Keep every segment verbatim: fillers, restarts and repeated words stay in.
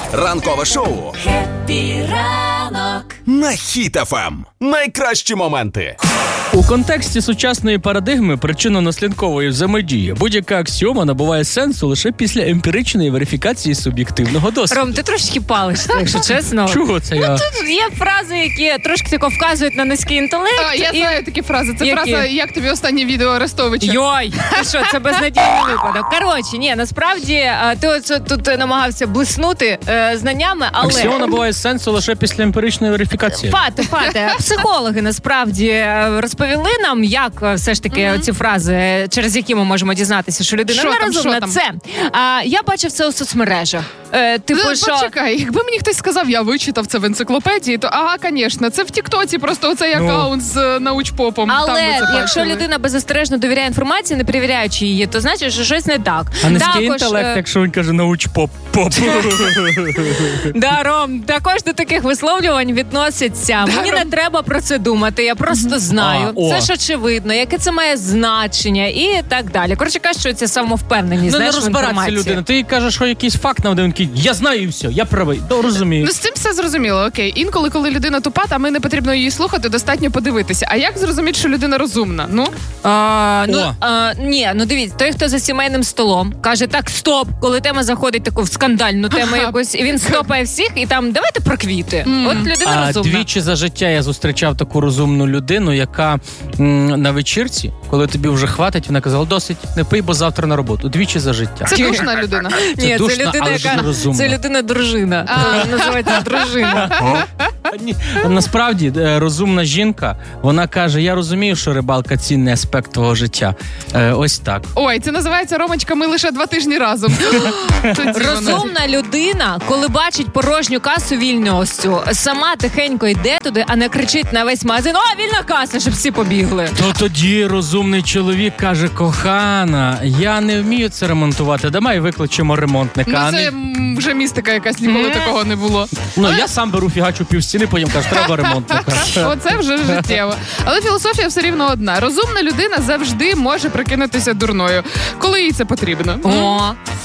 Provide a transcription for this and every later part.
Ранкове шоу Хеппі ранок на Хіт еф ем. Найкращі моменти. У контексті сучасної парадигми причинно-наслідкової взаємодії будь-яка аксіома набуває сенсу лише після емпіричної верифікації суб'єктивного досвіду. Ром, ти трошки палиш, якщо чесно. Чого це я? Ну, тут є фрази, які трошки тако вказують на низький інтелект. А, я і... знаю такі фрази. Це Які? фраза, як тобі останнє відео Арестовича. Йой, ти що, це безнадійний випадок. Коротше, ні, насправді, ти оце тут намагався блиснути е, знаннями, але... Аксіома набуває сенсу лише після емпіричної верифікації. Фати, фати. Психологи, насправді, розповіли нам, як все ж таки mm-hmm. ці фрази, через які ми можемо дізнатися, що людина що нерозумна. там, це. А, я бачив це у соцмережах. Е, типу, ну, що... Почекай, якби мені хтось сказав, я вичитав це в енциклопедії, то ага, звісно, це в Тіктоці просто оцей ну. акаунт з е, научпопом. Але там якщо людина беззастережно довіряє інформації, не перевіряючи її, то значить, що щось не так. А низький також, інтелект, е... якщо він каже науч-поп. Поп. Да, Ром, також до таких висловлювань відносяться. Да, Мені Ром. не треба про це думати, я просто знаю. А, це ж очевидно, яке це має значення і так далі. Коротше кажуть, що це самовпевненість, Ну, знаєш, не в розбиратися інформації. людина. Ти їй кажеш, що якийсь факт наведе, він такий, я знаю і все, я правий, то розумію. Ну, з цим все зрозуміло, окей. Інколи, коли людина тупа, там і не потрібно її слухати, достатньо подивитися. А як зрозуміти, що людина розумна? Ну? А, ну, О. а, ні, ну дивіться, той, хто за сімейним столом, каже, так, стоп, коли тема заходить таку в скандальну тему Ага. якусь, і він стопає всіх, і там, давайте про квіти. Mm. От людина А розумна. двічі за життя я зустрічав таку розумну людину, яка м, на вечірці, коли тобі вже хватить, вона казала, досить, не пий, бо завтра на роботу. Двічі за життя. Це душна людина. Це Ні, душна, це людина, але ж яка розумна. це людина-дружина. А. Це називається дружина. Ні, насправді е, розумна жінка, вона каже, я розумію, що рибалка цінний аспект твого життя. Е, ось так. Ой, це називається, Ромочка, ми лише два тижні разом. Тоді вона- Розумна людина, коли бачить порожню касу вільну ось цю, сама тихенько йде туди, а не кричить на весь магазин: о, вільна каса, щоб всі побігли. То тоді розумний чоловік каже, кохана, я не вмію це ремонтувати, давай викличемо ремонтника. Ну, А це не- м, вже містика якась, ніколи такого не було. Ну, я сам беру фігачу пів стіни, потім кажу, треба ремонтника. Оце вже життєво. Але філософія все рівно одна. Розумна людина завжди може прикинутися дурною, коли їй це потрібно. О,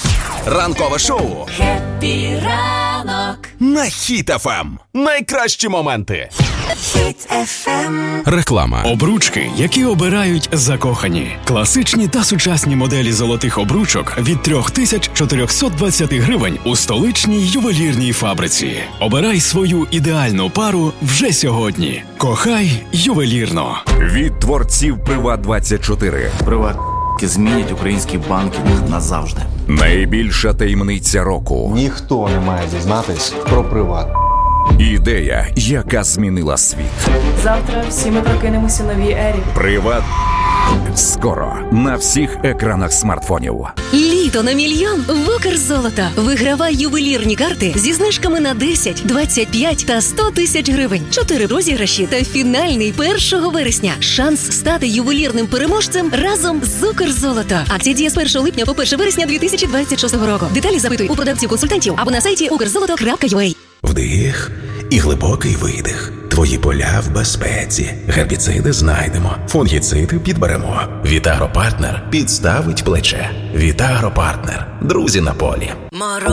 Ранкове шоу Хеппі ранок на Хіт еф ем. Найкращі моменти. Хіт еф ем. Реклама. Обручки, які обирають закохані. Класичні та сучасні моделі золотих обручок від три тисячі чотириста двадцять гривень у столичній ювелірній фабриці. Обирай свою ідеальну пару вже сьогодні. Кохай ювелірно. Від творців Приват двадцять чотири. Приват змінять український банкінг назавжди. Найбільша таємниця року. Ніхто не має дізнатись про приват. Ідея, яка змінила світ. Завтра всі ми прокинемося новій ері. Приват. Скоро на всіх екранах смартфонів. Літо на мільйон в Укрзолото. Вигравай ювелірні карти зі знижками на десять, двадцять п'ять та сто тисяч гривень. Чотири розіграші та фінальний першого вересня. Шанс стати ювелірним переможцем разом з Укрзолото. Акція діє з першого липня по перше вересня дві тисячі двадцять шостого року. Деталі запитуй у продавців-консультантів або на сайті укрзолото крапка ю а. Вдих і глибокий видих. Твої поля в безпеці. Гербіциди знайдемо. Фунгіциди підберемо. Вітагропартнер підставить плече. Вітагропартнер. Друзі на полі.